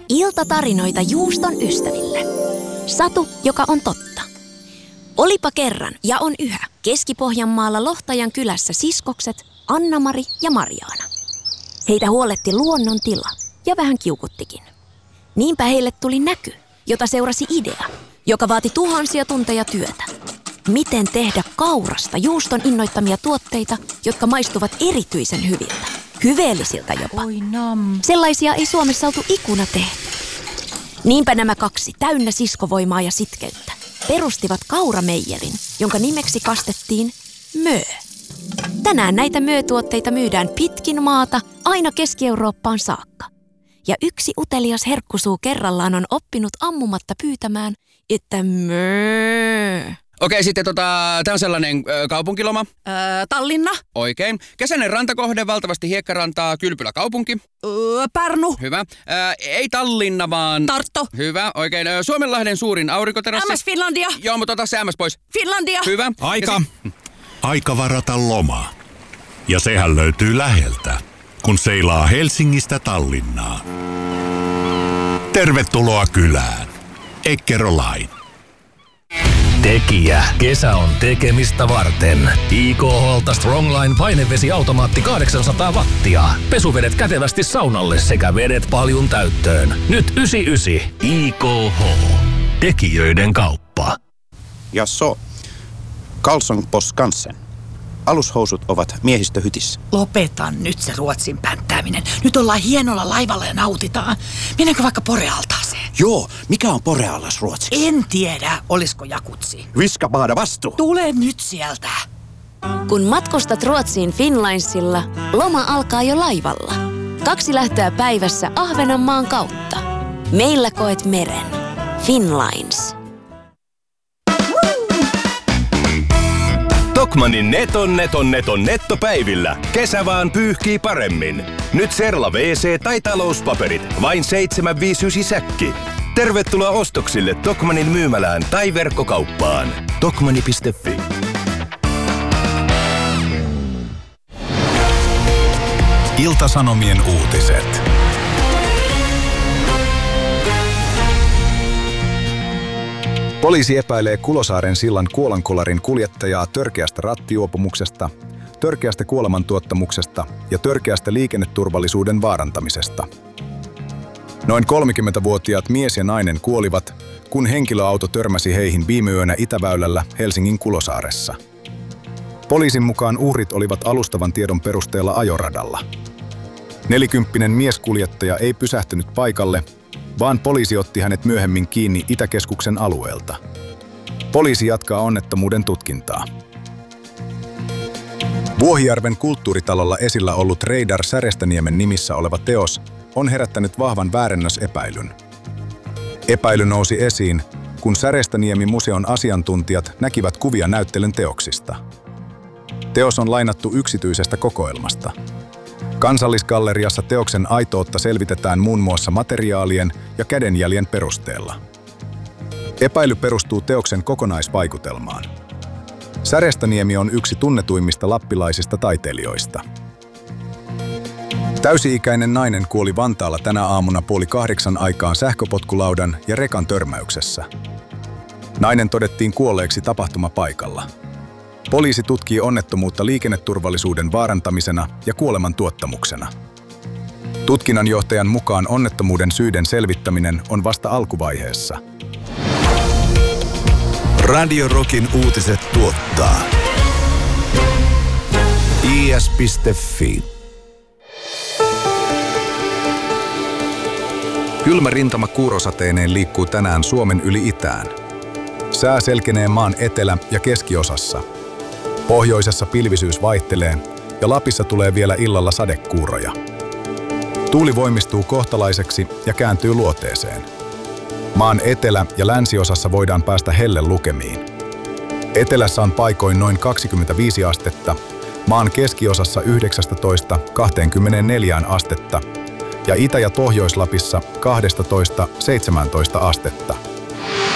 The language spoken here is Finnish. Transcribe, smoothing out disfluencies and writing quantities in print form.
Iltatarinoita juuston ystäville. Satu, joka on totta. Olipa kerran ja on yhä Keski-Pohjanmaalla Lohtajan kylässä siskokset Anna-Mari ja Marjaana. Heitä huoletti luonnon tila ja vähän kiukuttikin. Niinpä heille tuli näky, jota seurasi idea, joka vaati tuhansia tunteja työtä. Miten tehdä kaurasta juuston innoittamia tuotteita, jotka maistuvat erityisen hyviltä, hyveellisiltä jopa. Sellaisia ei Suomessa oltu ikuna tehty. Niinpä nämä kaksi, täynnä siskovoimaa ja sitkeyttä, perustivat kaurameijerin, jonka nimeksi kastettiin Mö. Tänään näitä Mö-tuotteita myydään pitkin maata aina Keski-Eurooppaan saakka. Ja yksi utelias herkkusuu kerrallaan on oppinut ammumatta pyytämään, että Mö. Okei, sitten tää on sellainen kaupunkiloma. Tallinna. Oikein. Kesäinen rantakohde, valtavasti hiekkarantaa, kylpylä kaupunki. Pärnu. Hyvä. Ei Tallinna, vaan... Tartto. Hyvä, oikein. Suomenlahden suurin aurinkoterassi. MS Finlandia. Joo, mutta ota se MS pois. Finlandia. Hyvä. Aika varata loma. Ja sehän löytyy läheltä, kun seilaa Helsingistä Tallinnaan. Tervetuloa kylään. Eckerö Line. Tekijä. Kesä on tekemistä varten. IKH:lta Strongline painevesiautomaatti 800 wattia. Pesuvedet kätevästi saunalle sekä vedet paljon täyttöön. Nyt 99. IKH. Tekijöiden kauppa. Ja Karlsson på Skansen. Alushousut ovat miehistöhytissä. Lopeta nyt se Ruotsin pänttääminen. Nyt ollaan hienolla laivalla ja nautitaan. Mennäänkö vaikka Porealtaaseen? Joo, mikä on Porealas ruotsiksi? En tiedä, olisiko jakutsi. Viskabaada vastu. Tule nyt sieltä. Kun matkustat Ruotsiin Finlinesilla, loma alkaa jo laivalla. 2 lähtöä päivässä Ahvenanmaan kautta. Meillä koet meren. Finlines. Tokmannin neton nettopäivillä. Kesä vaan pyyhkii paremmin. Nyt Serla WC tai talouspaperit. Vain 7,59 säkki. Tervetuloa ostoksille Tokmannin myymälään tai verkkokauppaan. Tokmanni.fi. Ilta-Sanomien uutiset. Poliisi epäilee Kulosaaren sillan kuolonkolarin kuljettajaa törkeästä rattijuopumuksesta, törkeästä kuolemantuottamuksesta ja törkeästä liikenneturvallisuuden vaarantamisesta. Noin 30-vuotiaat mies ja nainen kuolivat, kun henkilöauto törmäsi heihin viime yönä Itäväylällä Helsingin Kulosaaressa. Poliisin mukaan uhrit olivat alustavan tiedon perusteella ajoradalla. 40-vuotias mieskuljettaja ei pysähtynyt paikalle, vaan poliisi otti hänet myöhemmin kiinni Itäkeskuksen alueelta. Poliisi jatkaa onnettomuuden tutkintaa. Vuohijärven kulttuuritalolla esillä ollut Reidar Särestäniemen nimissä oleva teos on herättänyt vahvan väärennösepäilyn. Epäily nousi esiin, kun Särestäniemi-museon asiantuntijat näkivät kuvia näyttelyn teoksista. Teos on lainattu yksityisestä kokoelmasta. Kansallisgalleriassa teoksen aitoutta selvitetään muun muassa materiaalien ja kädenjäljen perusteella. Epäily perustuu teoksen kokonaisvaikutelmaan. Särestäniemi on yksi tunnetuimmista lappilaisista taiteilijoista. Täysi-ikäinen nainen kuoli Vantaalla tänä aamuna 7:30 aikaan sähköpotkulaudan ja rekan törmäyksessä. Nainen todettiin kuolleeksi tapahtumapaikalla. Poliisi tutkii onnettomuutta liikenneturvallisuuden vaarantamisena ja kuoleman tuottamuksena. Tutkinnanjohtajan mukaan onnettomuuden syiden selvittäminen on vasta alkuvaiheessa. Radio Rockin uutiset tuottaa is.fi. Kylmä rintama kuurosateineen liikkuu tänään Suomen yli itään. Sää selkenee maan etelä- ja keskiosassa. Pohjoisessa pilvisyys vaihtelee ja Lapissa tulee vielä illalla sadekuuroja. Tuuli voimistuu kohtalaiseksi ja kääntyy luoteeseen. Maan etelä- ja länsiosassa voidaan päästä hellelukemiin. Etelässä on paikoin noin 25 astetta, maan keskiosassa 19–24 astetta ja Itä- ja Pohjois-Lapissa 12–17 astetta.